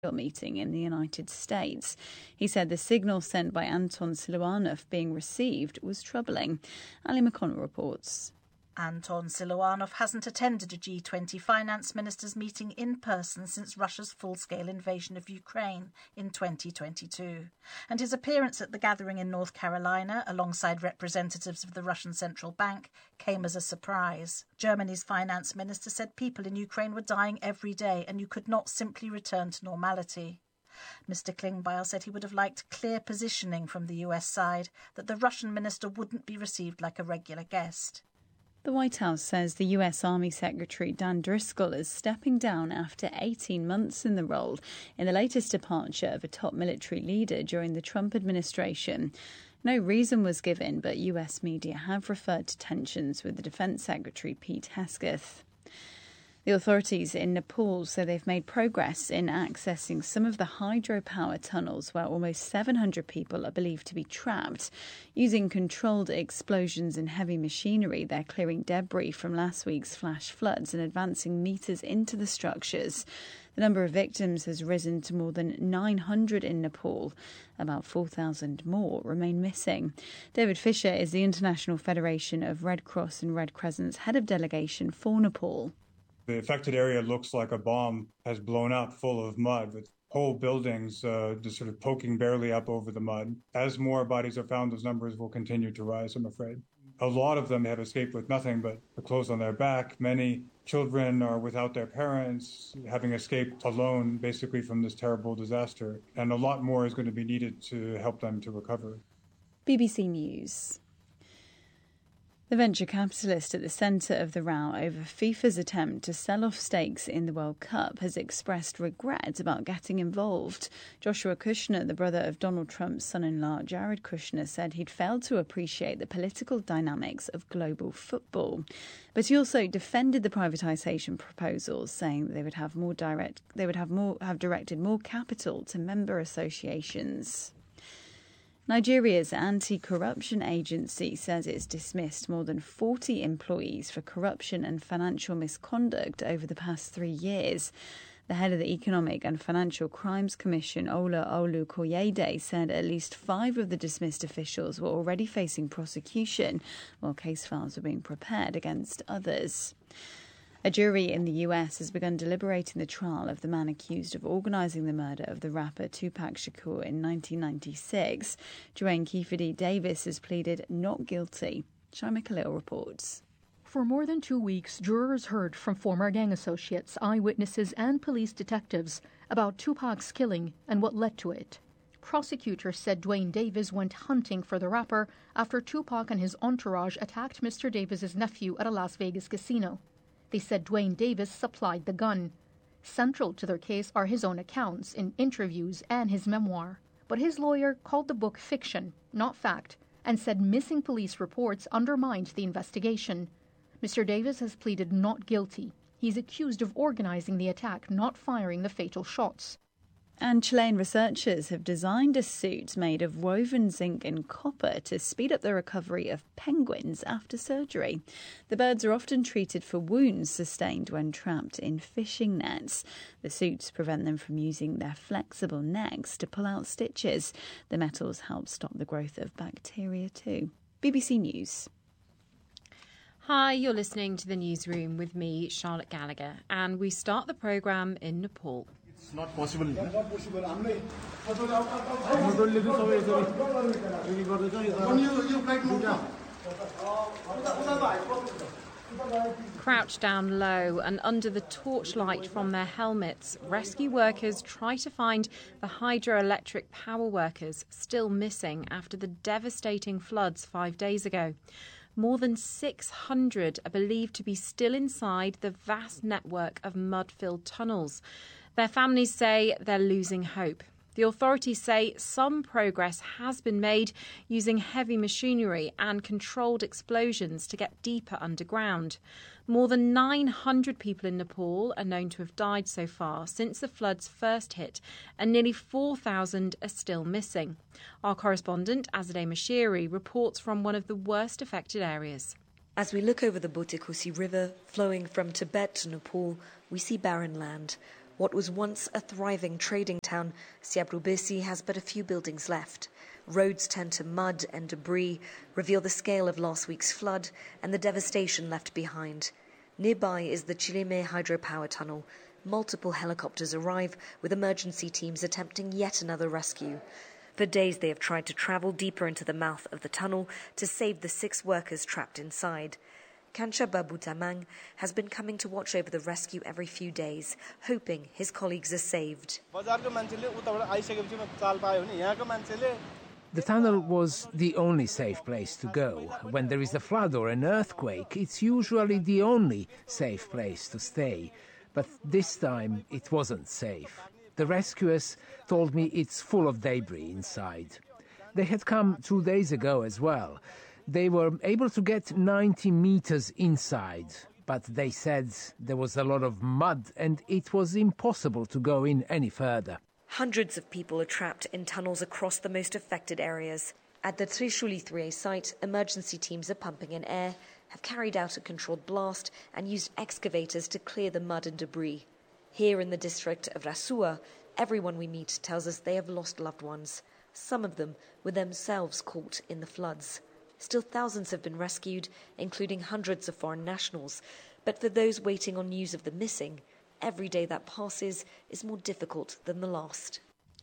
meeting in the United States. He said the signal sent by Anton Siluanov being received was troubling. Ali McConnell reports. Anton Siluanov hasn't attended a G20 finance ministers meeting in person since Russia's full-scale invasion of Ukraine in 2022. And his appearance at the gathering in North Carolina, alongside representatives of the Russian Central Bank, came as a surprise. Germany's finance minister said people in Ukraine were dying every day and you could not simply return to normality. Mr. Klingbeil said he would have liked clear positioning from the US side that the Russian minister wouldn't be received like a regular guest. The White House says the US Army Secretary Dan Driscoll is stepping down after 18 months in the role, in the latest departure of a top military leader during the Trump administration. No reason was given, but US media have referred to tensions with the Defense Secretary Pete Hegseth. The authorities in Nepal say they've made progress in accessing some of the hydropower tunnels where almost 700 people are believed to be trapped. Using controlled explosions and heavy machinery, they're clearing debris from last week's flash floods and advancing metres into the structures. The number of victims has risen to more than 900 in Nepal. About 4,000 more remain missing. David Fisher is the International Federation of Red Cross and Red Crescent's head of delegation for Nepal. The affected area looks like a bomb has blown up full of mud, with whole buildings just sort of poking barely up over the mud. As more bodies are found, those numbers will continue to rise, I'm afraid. A lot of them have escaped with nothing but the clothes on their back. Many children are without their parents, having escaped alone, basically, from this terrible disaster. And a lot more is going to be needed to help them to recover. BBC News. The venture capitalist at the centre of the row over FIFA's attempt to sell off stakes in the World Cup has expressed regret about getting involved. Joshua Kushner, the brother of Donald Trump's son-in-law Jared Kushner, said he'd failed to appreciate the political dynamics of global football. But he also defended the privatisation proposals, saying that they would have directed more capital to member associations. Nigeria's anti-corruption agency says it's dismissed more than 40 employees for corruption and financial misconduct over the past 3 years. The head of the Economic and Financial Crimes Commission, Ola Olukoyede, said at least 5 of the dismissed officials were already facing prosecution, while case files were being prepared against others. A jury in the US has begun deliberating the trial of the man accused of organising the murder of the rapper Tupac Shakur in 1996. Duane Kefidi Davis has pleaded not guilty. Shaima Khalil reports. For more than 2 weeks, jurors heard from former gang associates, eyewitnesses and police detectives about Tupac's killing and what led to it. Prosecutors said Duane Davis went hunting for the rapper after Tupac and his entourage attacked Mr. Davis's nephew at a Las Vegas casino. They said Duane Davis supplied the gun. Central to their case are his own accounts in interviews and his memoir. But his lawyer called the book fiction, not fact, and said missing police reports undermined the investigation. Mr. Davis has pleaded not guilty. He's accused of organizing the attack, not firing the fatal shots. And Chilean researchers have designed a suit made of woven zinc and copper to speed up the recovery of penguins after surgery. The birds are often treated for wounds sustained when trapped in fishing nets. The suits prevent them from using their flexible necks to pull out stitches. The metals help stop the growth of bacteria too. BBC News. Hi, you're listening to the Newsroom with me, Charlotte Gallagher, and we start the programme in Nepal. It's not possible. Crouched down low and under the torchlight from their helmets, rescue workers try to find the hydroelectric power workers still missing after the devastating floods 5 days ago. More than 600 are believed to be still inside the vast network of mud-filled tunnels. Their families say they're losing hope. The authorities say some progress has been made using heavy machinery and controlled explosions to get deeper underground. More than 900 people in Nepal are known to have died so far since the floods first hit, and nearly 4,000 are still missing. Our correspondent, Azadeh Mashiri, reports from one of the worst affected areas. As we look over the Bute Kosi River, flowing from Tibet to Nepal, we see barren land. What was once a thriving trading town, Siabrubisi has but a few buildings left. Roads turned to mud and debris reveal the scale of last week's flood and the devastation left behind. Nearby is the Chilime hydropower tunnel. Multiple helicopters arrive, with emergency teams attempting yet another rescue. For days they have tried to travel deeper into the mouth of the tunnel to save the 6 workers trapped inside. Kancha Babutamang has been coming to watch over the rescue every few days, hoping his colleagues are saved. The tunnel was the only safe place to go. When there is a flood or an earthquake, it's usually the only safe place to stay. But this time it wasn't safe. The rescuers told me it's full of debris inside. They had come 2 days ago as well. They were able to get 90 meters inside, but they said there was a lot of mud and it was impossible to go in any further. Hundreds of people are trapped in tunnels across the most affected areas. At the Trishuli 3A site, emergency teams are pumping in air, have carried out a controlled blast and used excavators to clear the mud and debris. Here in the district of Rasua, everyone we meet tells us they have lost loved ones. Some of them were themselves caught in the floods. Still, thousands have been rescued, including hundreds of foreign nationals. But for those waiting on news of the missing, every day that passes is more difficult than the last.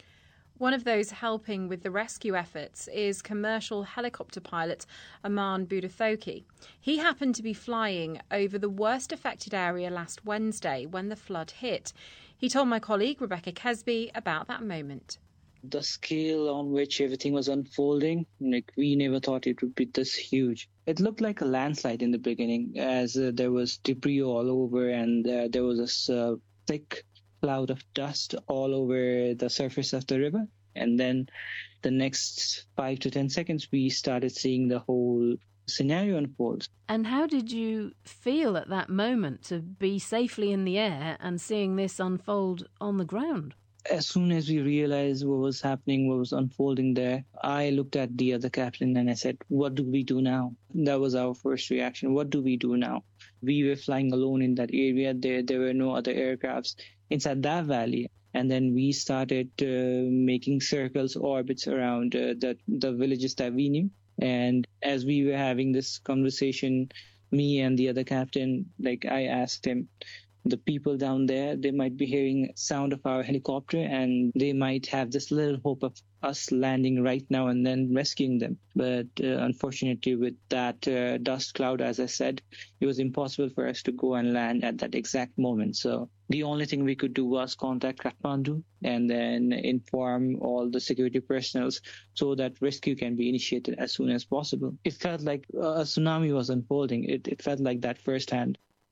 One of those helping with the rescue efforts is commercial helicopter pilot Aman Buduthoki. He happened to be flying over the worst affected area last Wednesday when the flood hit. He told my colleague Rebecca Kesby about that moment. The scale on which everything was unfolding, we never thought it would be this huge. It looked like a landslide in the beginning, as there was debris all over and there was this thick cloud of dust all over the surface of the river. And then the next 5 to 10 seconds, we started seeing the whole scenario unfold. And how did you feel at that moment to be safely in the air and seeing this unfold on the ground? As soon as we realized what was happening, what was unfolding there, I looked at the other captain and I said, what do we do now? That was our first reaction. What do we do now? We were flying alone in that area. There were no other aircrafts inside that valley. And then we started making circles, orbits around the villages that we knew. And as we were having this conversation, me and the other captain, I asked him, the people down there, they might be hearing sound of our helicopter and they might have this little hope of us landing right now and then rescuing them. But unfortunately, with that dust cloud, as I said, it was impossible for us to go and land at that exact moment. So the only thing we could do was contact Kathmandu and then inform all the security personnel so that rescue can be initiated as soon as possible. It felt like a tsunami was unfolding. It felt like that firsthand.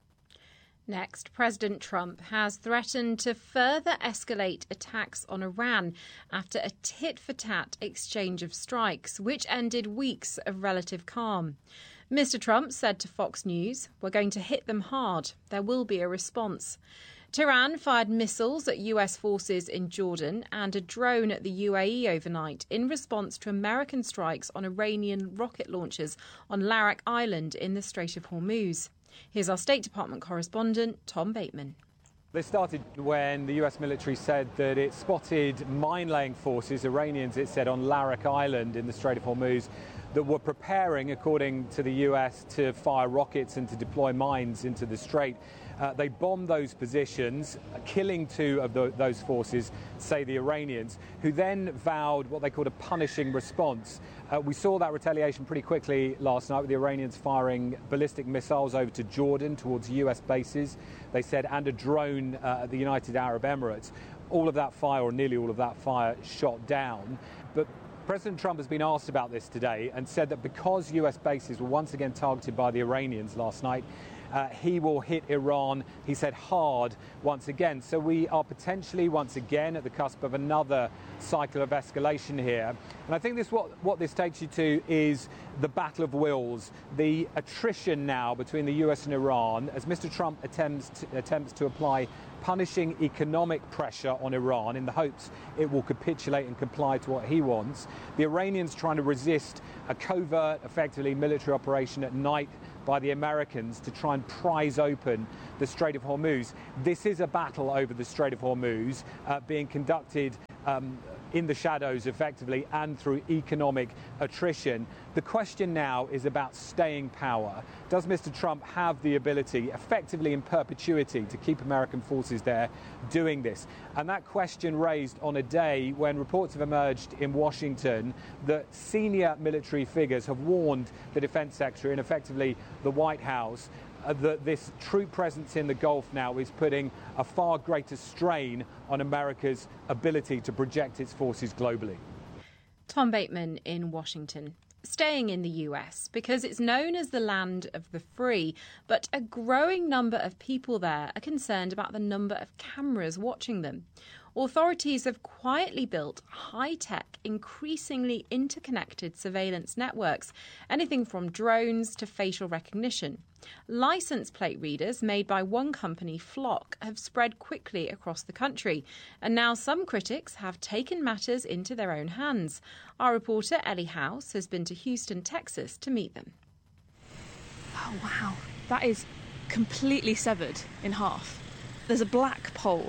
Next, President Trump has threatened to further escalate attacks on Iran after a tit-for-tat exchange of strikes, which ended weeks of relative calm. Mr. Trump said to Fox News, "We're going to hit them hard. There will be a response." Tehran fired missiles at US forces in Jordan and a drone at the UAE overnight in response to American strikes on Iranian rocket launchers on Larak Island in the Strait of Hormuz. Here's our State Department correspondent, Tom Bateman. They started when the US military said that it spotted mine-laying forces, Iranians, it said, on Larak Island in the Strait of Hormuz that were preparing, according to the US, to fire rockets and to deploy mines into the strait. They bombed those positions, killing 2 of those forces, say the Iranians, who then vowed what they called a punishing response. We saw that retaliation pretty quickly last night with the Iranians firing ballistic missiles over to Jordan towards US bases, they said, and a drone at the United Arab Emirates. All of that fire, or nearly all of that fire, shot down. But President Trump has been asked about this today and said that because US bases were once again targeted by the Iranians last night, he will hit Iran, he said, hard once again. So we are potentially once again at the cusp of another cycle of escalation here. And I think what this takes you to is the battle of wills, the attrition now between the US and Iran as Mr. Trump attempts to apply punishing economic pressure on Iran in the hopes it will capitulate and comply to what he wants. The Iranians trying to resist a covert, effectively military operation at night by the Americans to try and prise open the Strait of Hormuz. This is a battle over the Strait of Hormuz being conducted in the shadows, effectively, and through economic attrition. The question now is about staying power. Does Mr. Trump have the ability, effectively in perpetuity, to keep American forces there doing this? And that question raised on a day when reports have emerged in Washington that senior military figures have warned the defense secretary and effectively the White House that this troop presence in the Gulf now is putting a far greater strain on America's ability to project its forces globally. Tom Bateman in Washington. Staying in the US because it's known as the land of the free, but a growing number of people there are concerned about the number of cameras watching them. Authorities have quietly built high-tech, increasingly interconnected surveillance networks, anything from drones to facial recognition. License plate readers made by one company, Flock, have spread quickly across the country, and now some critics have taken matters into their own hands. Our reporter Ellie House has been to Houston, Texas to meet them. Oh, wow. That is completely severed in half. There's a black pole,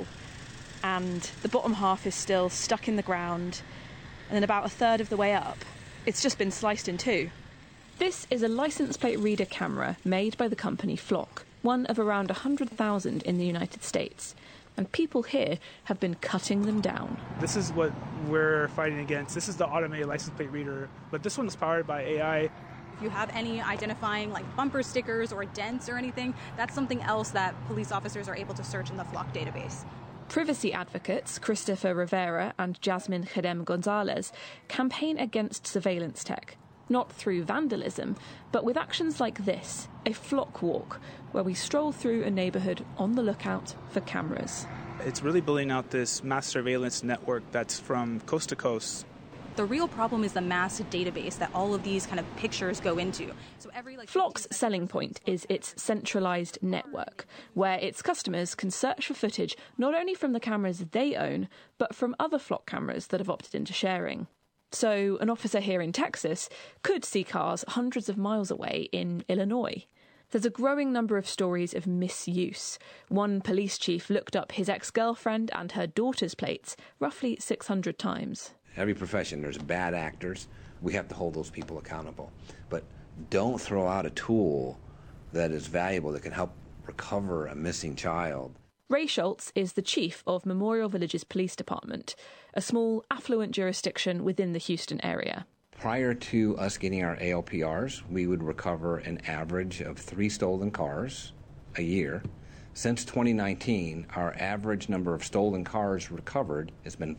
and the bottom half is still stuck in the ground, and then about a third of the way up, it's just been sliced in two. This is a license plate reader camera made by the company Flock, one of around 100,000 in the United States, and people here have been cutting them down. This is what we're fighting against. This is the automated license plate reader, but this one's powered by AI. If you have any identifying like bumper stickers or dents or anything, that's something else that police officers are able to search in the Flock database. Privacy advocates Christopher Rivera and Jasmine Khedem Gonzalez campaign against surveillance tech, not through vandalism, but with actions like this, a Flock walk, where we stroll through a neighbourhood on the lookout for cameras. It's really building out this mass surveillance network that's from coast to coast. The real problem is the mass database that all of these kind of pictures go into. So Flock's selling point is its centralised network, where its customers can search for footage not only from the cameras they own, but from other Flock cameras that have opted into sharing. So an officer here in Texas could see cars hundreds of miles away in Illinois. There's a growing number of stories of misuse. One police chief looked up his ex-girlfriend and her daughter's plates roughly 600 times. Every profession, there's bad actors. We have to hold those people accountable. But don't throw out a tool that is valuable, that can help recover a missing child. Ray Schultz is the chief of Memorial Villages Police Department, a small, affluent jurisdiction within the Houston area. Prior to us getting our ALPRs, we would recover an average of 3 stolen cars a year. Since 2019, our average number of stolen cars recovered has been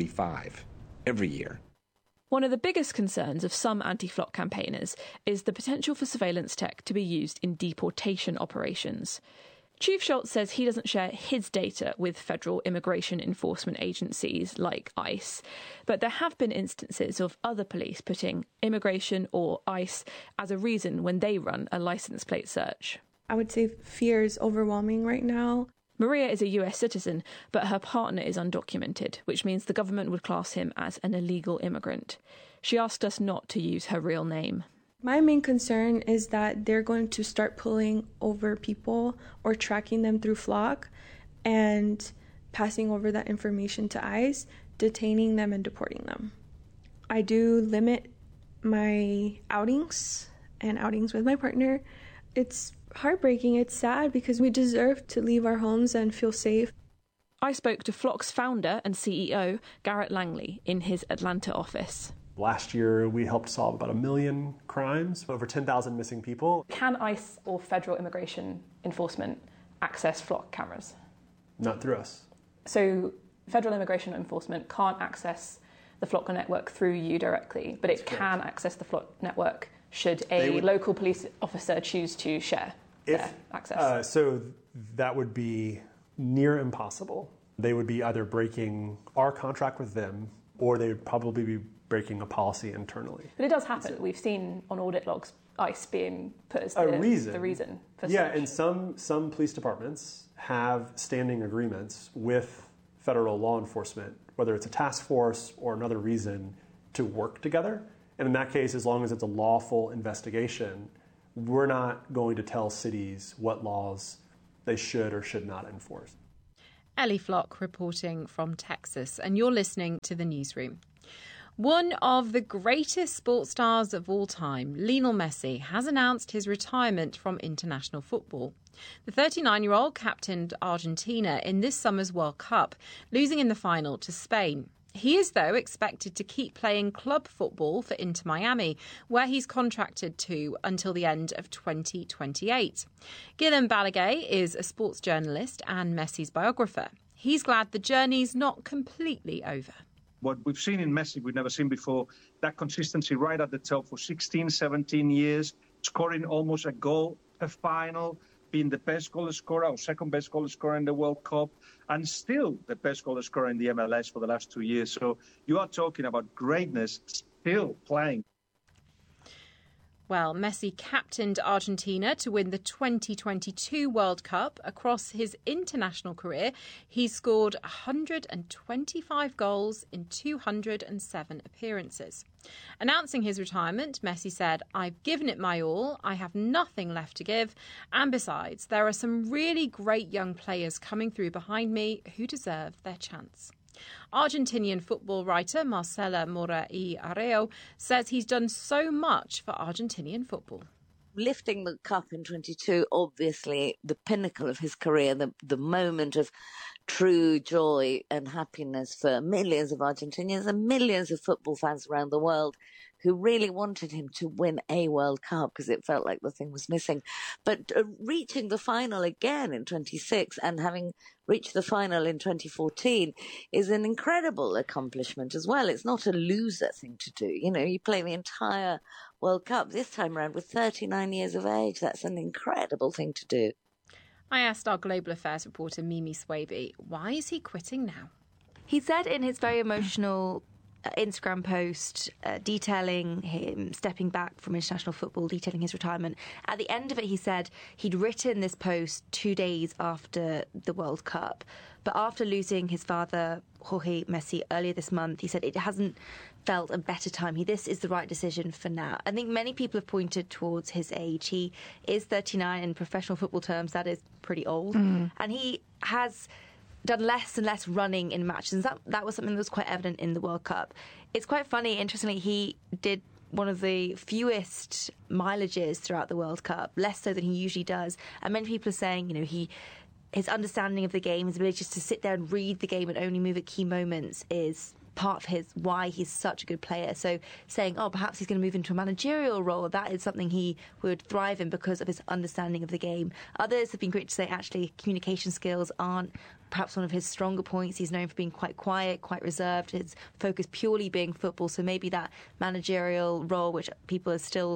45 every year. One of the biggest concerns of some anti-Flock campaigners is the potential for surveillance tech to be used in deportation operations. Chief Schultz says he doesn't share his data with federal immigration enforcement agencies like ICE, but there have been instances of other police putting immigration or ICE as a reason when they run a license plate search. I would say fear is overwhelming right now. Maria is a US citizen, but her partner is undocumented, which means the government would class him as an illegal immigrant. She asked us not to use her real name. My main concern is that they're going to start pulling over people or tracking them through Flock and passing over that information to ICE, detaining them and deporting them. I do limit my outings and outings with my partner. It's heartbreaking. It's sad because we deserve to leave our homes and feel safe. I spoke to Flock's founder and CEO, Garrett Langley, in his Atlanta office. Last year, we helped solve about 1 million crimes, over 10,000 missing people. Can ICE or federal immigration enforcement access Flock cameras? Not through us. So federal immigration enforcement can't access the Flock network through you directly, but it can access the Flock network should a local police officer choose to share their access. So that would be near impossible. They would be either breaking our contract with them, or they would probably be breaking a policy internally. But it does happen. We've seen on audit logs ICE being put as the reason for search. And some police departments have standing agreements with federal law enforcement, whether it's a task force or another reason, to work together. And in that case, as long as it's a lawful investigation, we're not going to tell cities what laws they should or should not enforce. Ellie Flock reporting from Texas, and you're listening to The Newsroom. One of the greatest sports stars of all time, Lionel Messi, has announced his retirement from international football. The 39-year-old captained Argentina in this summer's World Cup, losing in the final to Spain. He is, though, expected to keep playing club football for Inter Miami, where he's contracted to until the end of 2028. Guillem Balaguer is a sports journalist and Messi's biographer. He's glad the journey's not completely over. What we've seen in Messi, we've never seen before, that consistency right at the top for 16, 17 years, scoring almost a goal per final, being the best goal scorer or second best goal scorer in the World Cup, and still the best goal scorer in the MLS for the last 2 years. So you are talking about greatness still playing. Well, Messi captained Argentina to win the 2022 World Cup. Across his international career, he scored 125 goals in 207 appearances. Announcing his retirement, Messi said, "I've given it my all, I have nothing left to give, and besides, there are some really great young players coming through behind me who deserve their chance." Argentinian football writer Marcela Mora y Arreo says he's done so much for Argentinian football. Lifting the cup in 22, obviously the pinnacle of his career, the moment of true joy and happiness for millions of Argentinians and millions of football fans around the world who really wanted him to win a World Cup because it felt like the thing was missing. But reaching the final again in 26 and having reached the final in 2014 is an incredible accomplishment as well. It's not a loser thing to do. You know, you play the entire World Cup this time around with 39 years of age. That's an incredible thing to do. I asked our global affairs reporter Mimi Swaby, why is he quitting now? He said in his very emotional Instagram post detailing him stepping back from international football, detailing his retirement. At the end of it, he said he'd written this post 2 days after the World Cup. But after losing his father, Jorge Messi, earlier this month, he said it hasn't felt a better time. This is the right decision for now. I think many people have pointed towards his age. He is 39 in professional football terms. That is pretty old. And he has done less and less running in matches. And that was something that was quite evident in the World Cup. It's quite funny, interestingly, he did one of the fewest mileages throughout the World Cup, less so than he usually does. And many people are saying, you know, his understanding of the game, his ability just to sit there and read the game and only move at key moments is part of why he's such a good player. So saying, perhaps he's going to move into a managerial role, that is something he would thrive in because of his understanding of the game. Others have been quick to say, actually, communication skills aren't perhaps one of his stronger points. He's known for being quite quiet, quite reserved, his focus purely being football. So maybe that managerial role, which people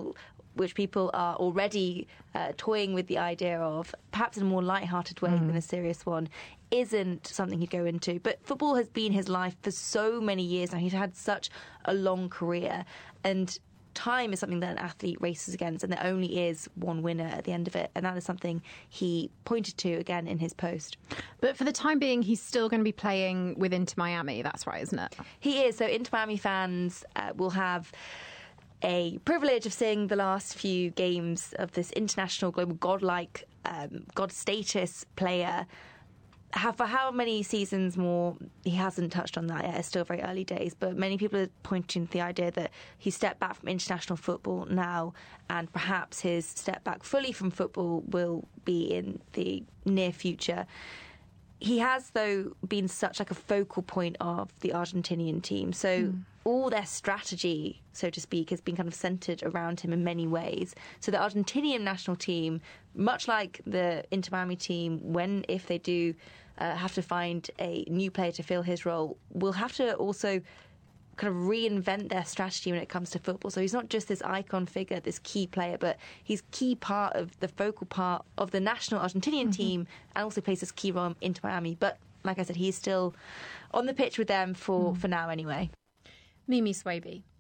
are already toying with the idea of, perhaps in a more light-hearted way than a serious one, isn't something he'd go into. But football has been his life for so many years now. He's had such a long career, and time is something that an athlete races against, and there only is one winner at the end of it, and that is something he pointed to again in his post. But for the time being, he's still going to be playing with Inter Miami. That's right, isn't it? He is. So Inter Miami fans will have a privilege of seeing the last few games of this international global godlike god status player. For how many seasons more, he hasn't touched on that yet. It's still very early days, but many people are pointing to the idea that he stepped back from international football now, and perhaps his step back fully from football will be in the near future. He has, though, been such like a focal point of the Argentinian team. So all their strategy, so to speak, has been kind of centred around him in many ways. So the Argentinian national team, much like the Inter Miami team, if they do have to find a new player to fill his role, will have to also kind of reinvent their strategy when it comes to football. So he's not just this icon figure, this key player, but he's key part of the focal part of the national Argentinian team, and also plays this key role in Inter Miami. But like I said, he's still on the pitch with them for now anyway. Mimi Swaby.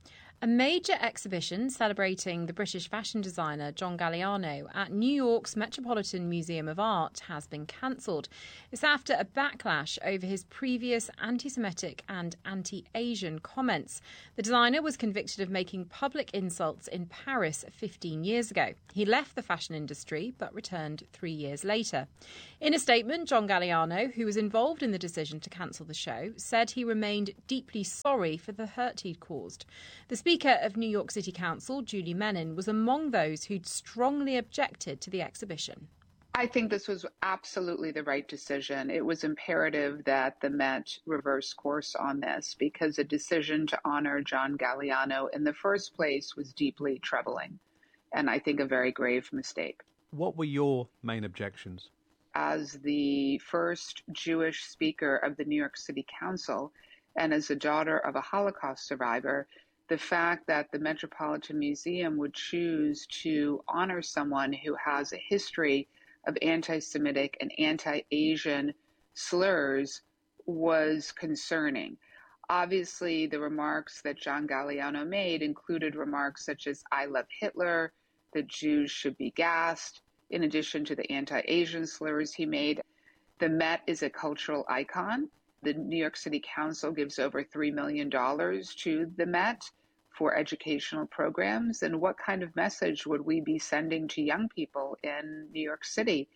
A major exhibition celebrating the British fashion designer John Galliano at New York's Metropolitan Museum of Art has been cancelled. It's after a backlash over his previous anti-Semitic and anti-Asian comments. The designer was convicted of making public insults in Paris 15 years ago. He left the fashion industry but returned 3 years later. In a statement, John Galliano, who was involved in the decision to cancel the show, said he remained deeply sorry for the hurt he'd caused. The Speaker of New York City Council, Julie Menin, was among those who'd strongly objected to the exhibition. I think this was absolutely the right decision. It was imperative that the Met reverse course on this because a decision to honor John Galliano in the first place was deeply troubling and I think a very grave mistake. What were your main objections? As the first Jewish speaker of the New York City Council and as a daughter of a Holocaust survivor, the fact that the Metropolitan Museum would choose to honor someone who has a history of anti-Semitic and anti-Asian slurs was concerning. Obviously, the remarks that John Galliano made included remarks such as, "I love Hitler," that Jews should be gassed, in addition to the anti-Asian slurs he made. The Met is a cultural icon. The New York City Council gives over $3 million to the Met for educational programs. And what kind of message would we be sending to young people in New York City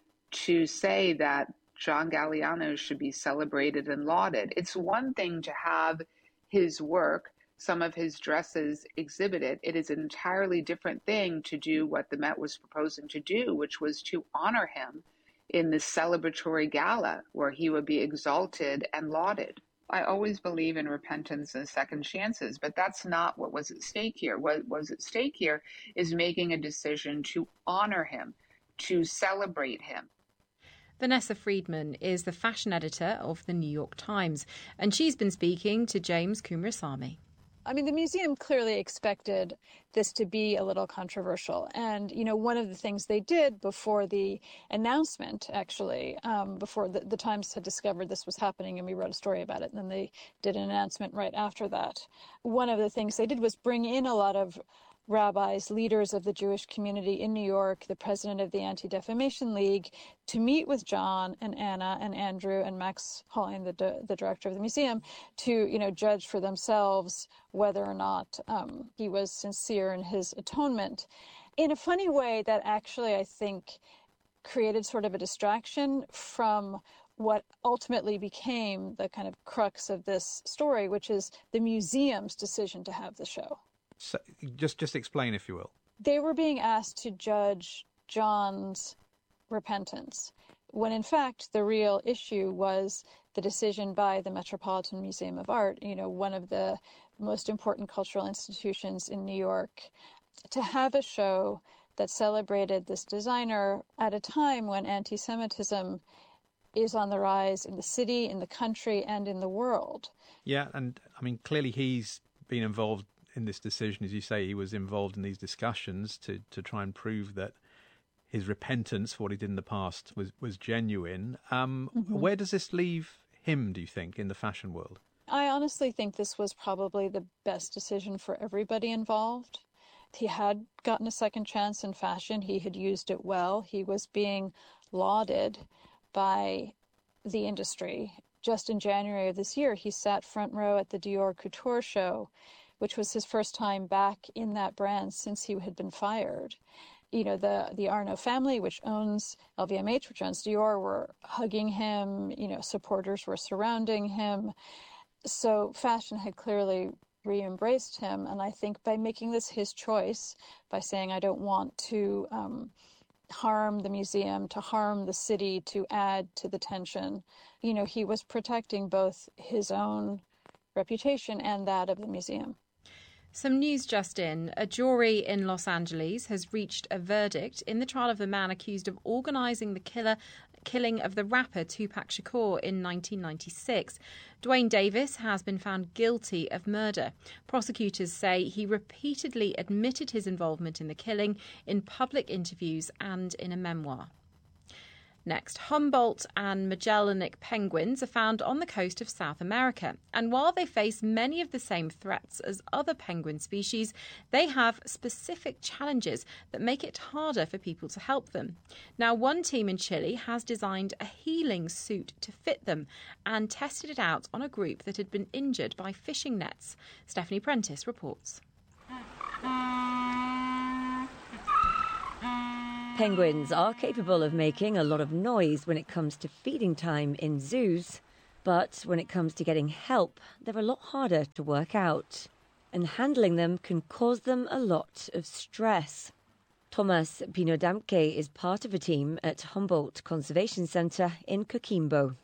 to say that John Galliano should be celebrated and lauded? It's one thing to have his work, some of his dresses exhibited. It is an entirely different thing to do what the Met was proposing to do, which was to honor him in this celebratory gala where he would be exalted and lauded. I always believe in repentance and second chances, but that's not what was at stake here. What was at stake here is making a decision to honor him, to celebrate him. Vanessa Friedman is the fashion editor of the New York Times, and she's been speaking to James Kumrasamy. I mean, the museum clearly expected this to be a little controversial. And, you know, one of the things they did before the announcement, actually, before the Times had discovered this was happening and we wrote a story about it, and then they did an announcement right after that. One of the things they did was bring in a lot of rabbis, leaders of the Jewish community in New York, the president of the Anti-Defamation League, to meet with John and Anna and Andrew and Max Holein, the director of the museum, to, you know, judge for themselves whether or not he was sincere in his atonement. In a funny way, that actually, I think, created sort of a distraction from what ultimately became the kind of crux of this story, which is the museum's decision to have the show. So, just explain, if you will. They were being asked to judge John's repentance, when in fact the real issue was the decision by the Metropolitan Museum of Art, you know, one of the most important cultural institutions in New York, to have a show that celebrated this designer at a time when anti-Semitism is on the rise in the city, in the country, and in the world. Yeah, and I mean, clearly he's been involved in this decision. As you say, he was involved in these discussions to try and prove that his repentance for what he did in the past was genuine. Where does this leave him, do you think, in the fashion world? I honestly think this was probably the best decision for everybody involved. He had gotten a second chance in fashion. He had used it well. He was being lauded by the industry. Just in January of this year, he sat front row at the Dior Couture show, which was his first time back in that brand since he had been fired. You know, the Arnault family, which owns LVMH, which owns Dior, were hugging him. You know, supporters were surrounding him. So fashion had clearly re-embraced him. And I think by making this his choice, by saying, I don't want to harm the museum, to harm the city, to add to the tension, you know, he was protecting both his own reputation and that of the museum. Some news just in. A jury in Los Angeles has reached a verdict in the trial of the man accused of organising the killing of the rapper Tupac Shakur in 1996. Duane Davis has been found guilty of murder. Prosecutors say he repeatedly admitted his involvement in the killing in public interviews and in a memoir. Next, Humboldt and Magellanic penguins are found on the coast of South America. And while they face many of the same threats as other penguin species, they have specific challenges that make it harder for people to help them. Now, one team in Chile has designed a healing suit to fit them and tested it out on a group that had been injured by fishing nets. Stephanie Prentice reports. Penguins are capable of making a lot of noise when it comes to feeding time in zoos, but when it comes to getting help, they're a lot harder to work out, and handling them can cause them a lot of stress. Thomas Pinodamke is part of a team at Humboldt Conservation Center in Coquimbo.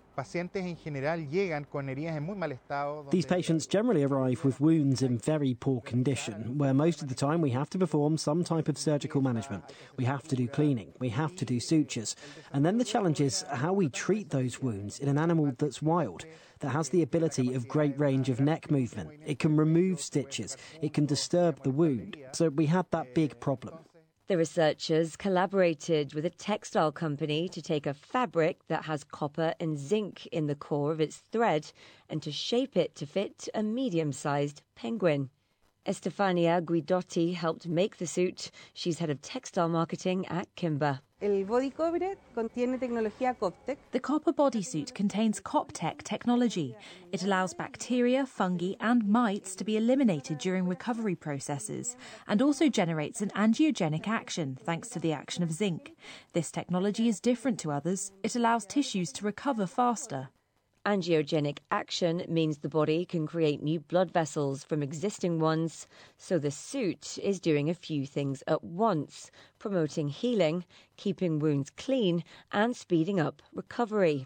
These patients generally arrive with wounds in very poor condition, where most of the time we have to perform some type of surgical management. We have to do cleaning, we have to do sutures. And then the challenge is how we treat those wounds in an animal that's wild, that has the ability of great range of neck movement. It can remove stitches, it can disturb the wound. So we had that big problem. The researchers collaborated with a textile company to take a fabric that has copper and zinc in the core of its thread and to shape it to fit a medium-sized penguin. Estefania Guidotti helped make the suit. She's head of textile marketing at Kimber. The copper bodysuit contains CopTech technology. It allows bacteria, fungi and mites to be eliminated during recovery processes and also generates an angiogenic action thanks to the action of zinc. This technology is different to others. It allows tissues to recover faster. Angiogenic action means the body can create new blood vessels from existing ones, so the suit is doing a few things at once, promoting healing, keeping wounds clean and speeding up recovery.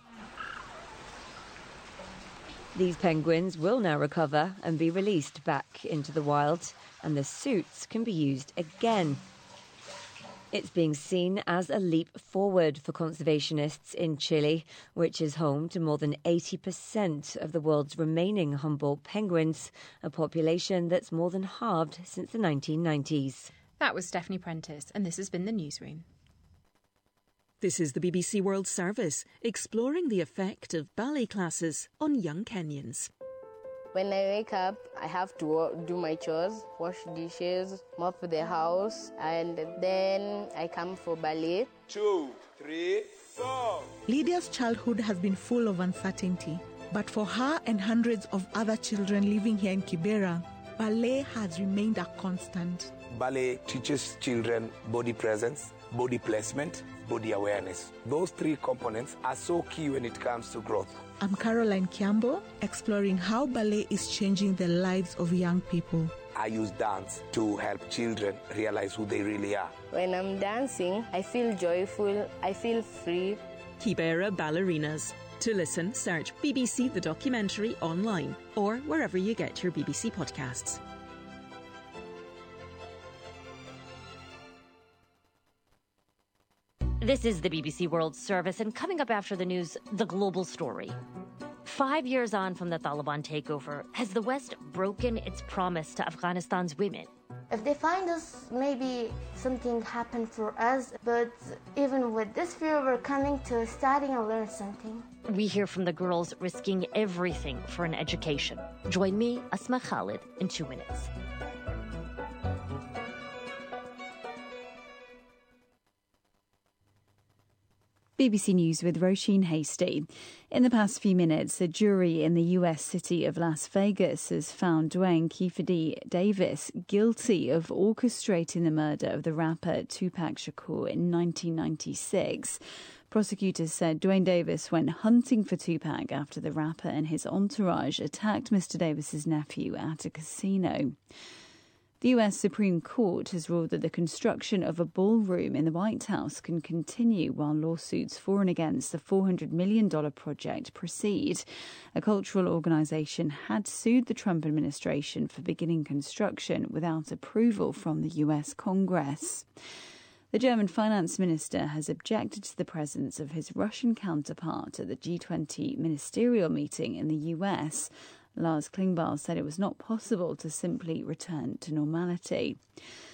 These penguins will now recover and be released back into the wild, and the suits can be used again. It's being seen as a leap forward for conservationists in Chile, which is home to more than 80% of the world's remaining Humboldt penguins, a population that's more than halved since the 1990s. That was Stephanie Prentice, and this has been the Newsroom. This is the BBC World Service, exploring the effect of ballet classes on young Kenyans. When I wake up, I have to do my chores, wash dishes, mop the house, and then I come for ballet. 2, 3, 4. Lydia's childhood has been full of uncertainty, but for her and hundreds of other children living here in Kibera, ballet has remained a constant. Ballet teaches children body presence, body placement, body awareness. Those three components are so key when it comes to growth. I'm Caroline Kiambo, exploring how ballet is changing the lives of young people. I use dance to help children realize who they really are. When I'm dancing, I feel joyful, I feel free. Kibera Ballerinas. To listen, search BBC The Documentary online or wherever you get your BBC podcasts. This is the BBC World Service, and coming up after the news, the global story. 5 years on from the Taliban takeover, has the West broken its promise to Afghanistan's women? If they find us, maybe something happened for us, but even with this fear, we're coming to study and learn something. We hear from the girls risking everything for an education. Join me, Asma Khalid, in 2 minutes. BBC News with Roisin Hasty. In the past few minutes, a jury in the US city of Las Vegas has found Duane Keffe Davis guilty of orchestrating the murder of the rapper Tupac Shakur in 1996. Prosecutors said Duane Davis went hunting for Tupac after the rapper and his entourage attacked Mr. Davis's nephew at a casino. The US Supreme Court has ruled that the construction of a ballroom in the White House can continue while lawsuits for and against the $400 million project proceed. A cultural organisation had sued the Trump administration for beginning construction without approval from the US Congress. The German finance minister has objected to the presence of his Russian counterpart at the G20 ministerial meeting in the US. Lars Klingbeil said it was not possible to simply return to normality.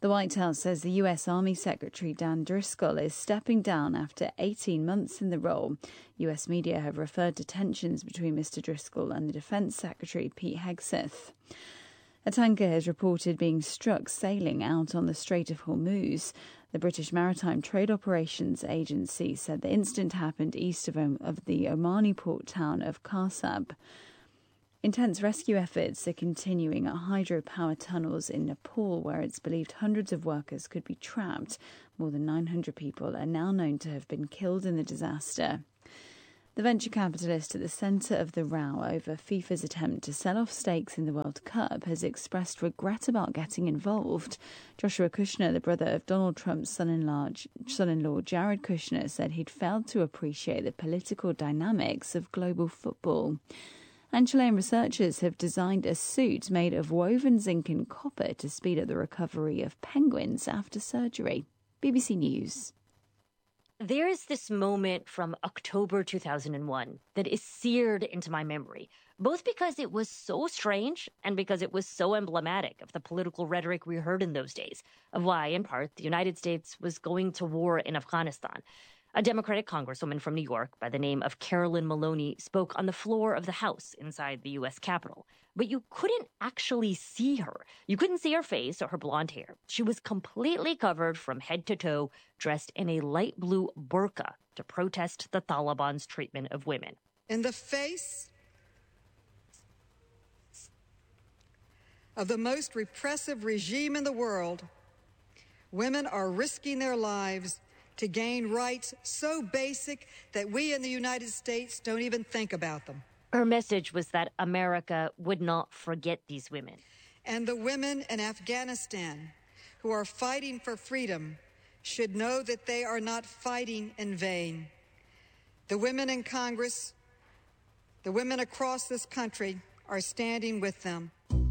The White House says the US Army Secretary Dan Driscoll is stepping down after 18 months in the role. US media have referred to tensions between Mr. Driscoll and the Defence Secretary Pete Hegseth. A tanker has reported being struck sailing out on the Strait of Hormuz. The British Maritime Trade Operations Agency said the incident happened east of the Omani port town of Karsab. Intense rescue efforts are continuing at hydropower tunnels in Nepal, where it's believed hundreds of workers could be trapped. More than 900 people are now known to have been killed in the disaster. The venture capitalist at the centre of the row over FIFA's attempt to sell off stakes in the World Cup has expressed regret about getting involved. Joshua Kushner, the brother of Donald Trump's son-in-law Jared Kushner, said he'd failed to appreciate the political dynamics of global football. And Chilean researchers have designed a suit made of woven zinc and copper to speed up the recovery of penguins after surgery. BBC News. There is this moment from October 2001 that is seared into my memory, both because it was so strange and because it was so emblematic of the political rhetoric we heard in those days, of why, in part, the United States was going to war in Afghanistan. A Democratic congresswoman from New York by the name of Carolyn Maloney spoke on the floor of the House inside the U.S. Capitol. But you couldn't actually see her. You couldn't see her face or her blonde hair. She was completely covered from head to toe, dressed in a light blue burqa to protest the Taliban's treatment of women. In the face of the most repressive regime in the world, women are risking their lives to gain rights so basic that we in the United States don't even think about them. Her message was that America would not forget these women. And the women in Afghanistan who are fighting for freedom should know that they are not fighting in vain. The women in Congress, the women across this country are standing with them.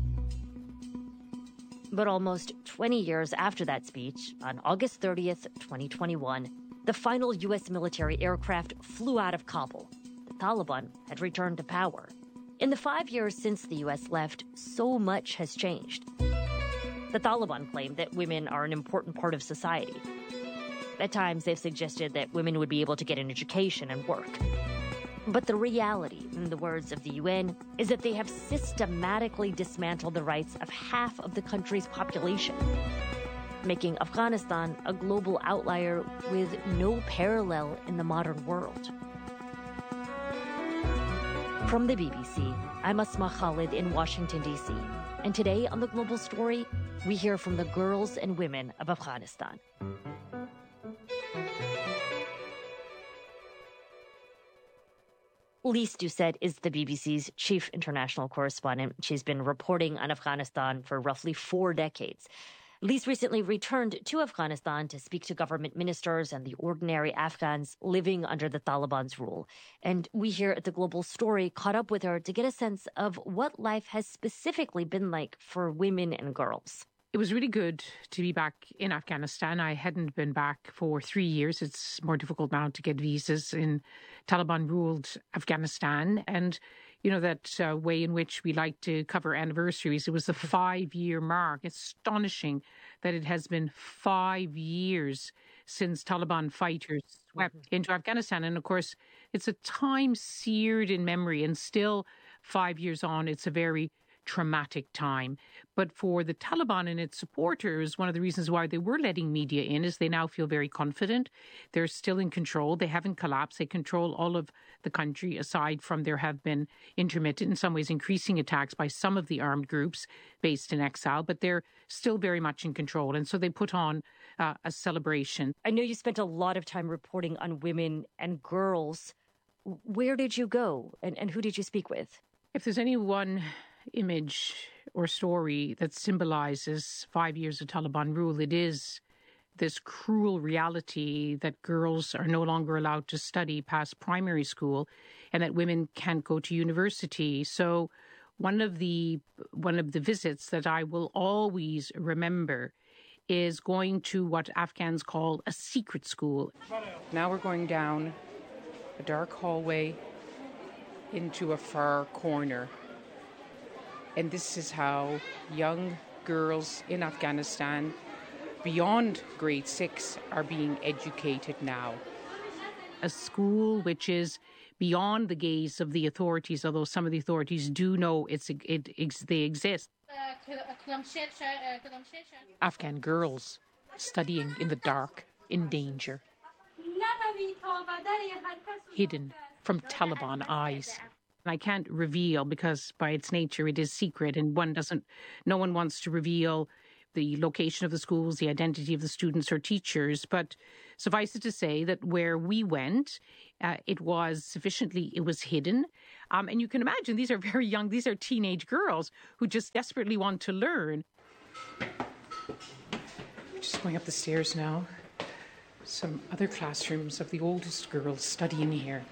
But almost 20 years after that speech, on August 30th, 2021, the final U.S. military aircraft flew out of Kabul. The Taliban had returned to power. In the 5 years since the U.S. left, so much has changed. The Taliban claim that women are an important part of society. At times, they've suggested that women would be able to get an education and work. But the reality, in the words of the UN, is that they have systematically dismantled the rights of half of the country's population, making Afghanistan a global outlier with no parallel in the modern world. From the BBC, I'm Asma Khalid in Washington, D.C. And today on The Global Story, we hear from the girls and women of Afghanistan. Lise Doucet is the BBC's chief international correspondent. She's been reporting on Afghanistan for roughly 4 decades. Lise recently returned to Afghanistan to speak to government ministers and the ordinary Afghans living under the Taliban's rule. And we here at The Global Story caught up with her to get a sense of what life has specifically been like for women and girls. It was really good to be back in Afghanistan. I hadn't been back for 3 years. It's more difficult now to get visas in Taliban-ruled Afghanistan. And, you know, that way in which we like to cover anniversaries, it was the 5-year mark. It's astonishing that it has been 5 years since Taliban fighters swept into Afghanistan. And, of course, it's a time seared in memory. And still, 5 years on, it's a very traumatic time. But for the Taliban and its supporters, one of the reasons why they were letting media in is they now feel very confident. They're still in control. They haven't collapsed. They control all of the country, aside from there have been intermittent, in some ways increasing attacks by some of the armed groups based in exile, but they're still very much in control. And so they put on a celebration. I know you spent a lot of time reporting on women and girls. Where did you go and who did you speak with? If there's any one image or story that symbolizes 5 years of Taliban rule, it is this cruel reality that girls are no longer allowed to study past primary school and that women can't go to university. So one of the visits that I will always remember is going to what Afghans call a secret school. Now we're going down a dark hallway into a far corner. And this is how young girls in Afghanistan beyond grade 6 are being educated now. A school which is beyond the gaze of the authorities, although some of the authorities do know they exist. Afghan girls studying in the dark, in danger, hidden from Taliban eyes. I can't reveal because by its nature it is secret, and no one wants to reveal the location of the schools, the identity of the students or teachers. But suffice it to say that where we went, it was hidden. And you can imagine these are very young, these are teenage girls who just desperately want to learn. Just going up the stairs now. Some other classrooms of the oldest girls studying here.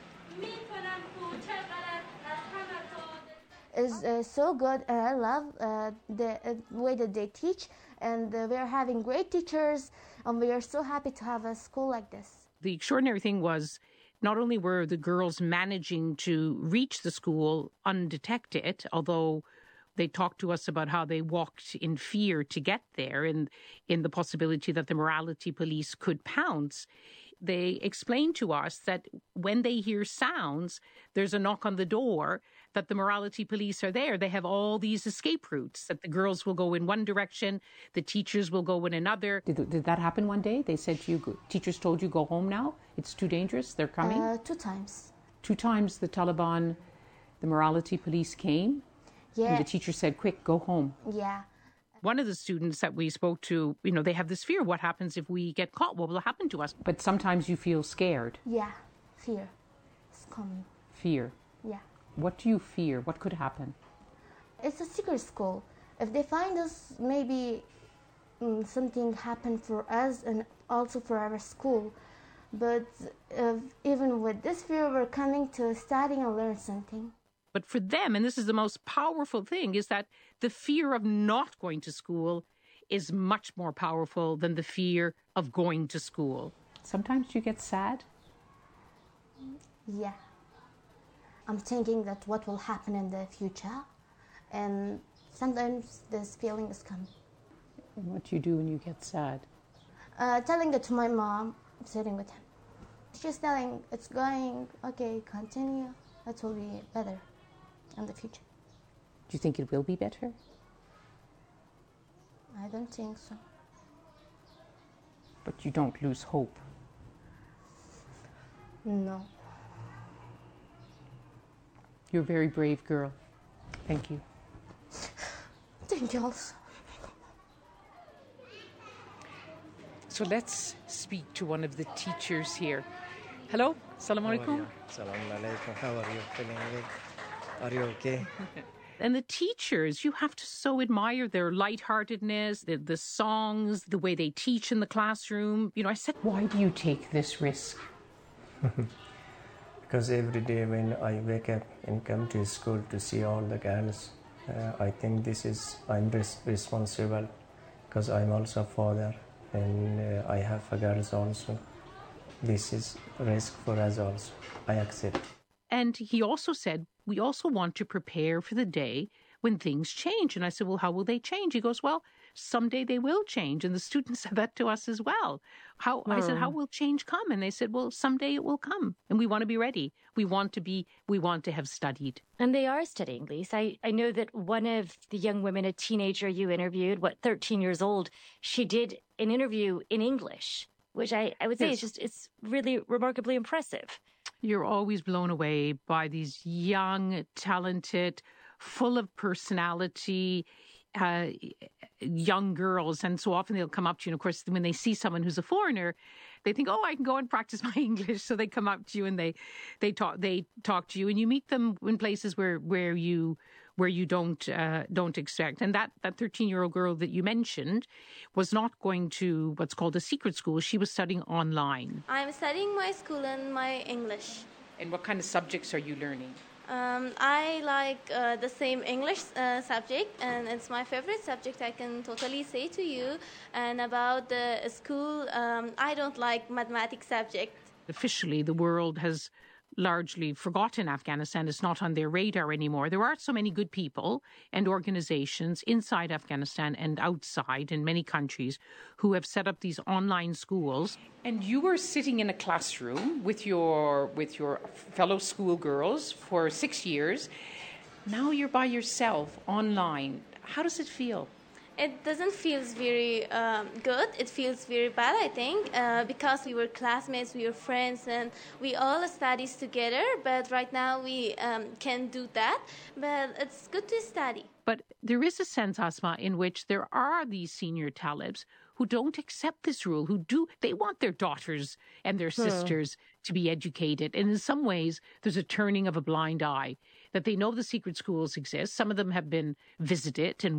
Is so good, and I love the way that they teach, and we are having great teachers, and we are so happy to have a school like this. The extraordinary thing was not only were the girls managing to reach the school undetected, although they talked to us about how they walked in fear to get there and in the possibility that the morality police could pounce. They explained to us that when they hear sounds, there's a knock on the door, that the morality police are there. They have all these escape routes, that the girls will go in one direction, the teachers will go in another. Did that happen one day? They said to you, teachers told you, go home now? It's too dangerous? They're coming? 2 times. 2 times the Taliban, the morality police came? Yeah. And the teacher said, quick, go home. Yeah. One of the students that we spoke to, they have this fear. What happens if we get caught? What will happen to us? But sometimes you feel scared. Yeah, fear. It's coming. Fear? Yeah. What do you fear? What could happen? It's a secret school. If they find us, maybe something happened for us and also for our school. But even with this fear, we're coming to studying and learn something. But for them, and this is the most powerful thing, is that the fear of not going to school is much more powerful than the fear of going to school. Sometimes you get sad? Yeah. I'm thinking that what will happen in the future, and sometimes this feeling is coming. And what do you do when you get sad? Telling it to my mom, sitting with him. She's telling, it's going, okay, continue, that will be better in the future. Do you think it will be better? I don't think so. But you don't lose hope? No. You're a very brave girl. Thank you. Thank you also. So let's speak to one of the teachers here. Hello, Assalamu alaikum. Assalamu alaikum. How are you? Feeling good? Are you okay? And the teachers, you have to so admire their lightheartedness, the songs, the way they teach in the classroom. I said, why do you take this risk? Because every day when I wake up and come to school to see all the girls, I think I'm responsible because I'm also a father and I have girls also. This is risk for us also. I accept. And he also said, we also want to prepare for the day when things change. And I said, well, how will they change? He goes, well, someday they will change. And the students said that to us as well. I said, how will change come? And they said, well, someday it will come. And we want to be ready. We want to have studied. And they are studying, Lise. I know that one of the young women, a teenager you interviewed, 13 years old, she did an interview in English, which I would say it's really remarkably impressive. You're always blown away by these young, talented, full of personality, young girls. And so often they'll come up to you. And of course, when they see someone who's a foreigner, they think, oh, I can go and practice my English. So they come up to you and they talk to you, and you meet them in places where you don't expect. And that 13-year-old girl that you mentioned was not going to what's called a secret school. She was studying online. I'm studying my school and my English. And what kind of subjects are you learning? I like the same English subject, and it's my favorite subject, I can totally say to you. And about the school, I don't like mathematics subject. Officially, the world has largely forgotten Afghanistan. It's not on their radar anymore. There are so many good people and organizations inside Afghanistan and outside in many countries who have set up these online schools. And you were sitting in a classroom with your fellow schoolgirls for 6 years. Now you're by yourself online. How does it feel? It doesn't feel very good. It feels very bad, I think, because we were classmates, we were friends, and we all studied together. But right now we can't do that. But it's good to study. But there is a sense, Asma, in which there are these senior Talibs who don't accept this rule, they want their daughters and their sisters to be educated. And in some ways, there's a turning of a blind eye, that they know the secret schools exist. Some of them have been visited and